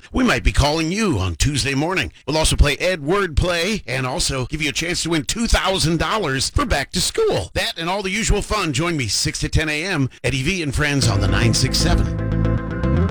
we might be calling you on Tuesday morning. We'll also play Ed Wordplay and also give you a chance to win $2,000 for back to school. That and all the usual fun. Join me 6 to 10 a.m. Eddie V and Friends on the 967.